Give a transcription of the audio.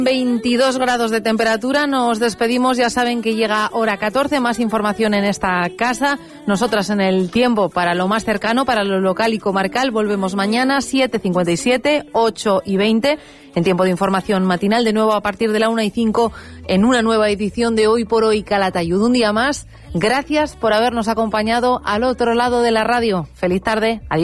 22 grados de temperatura, nos despedimos, ya saben que llega hora 14, más información en esta casa, nosotras en el tiempo para lo más cercano, para lo local y comarcal, volvemos mañana 7:57, 8:20, en tiempo de información matinal, de nuevo a partir de la 1:05, en una nueva edición de Hoy por Hoy Calatayud. Un día más, gracias por habernos acompañado al otro lado de la radio. Feliz tarde, adiós.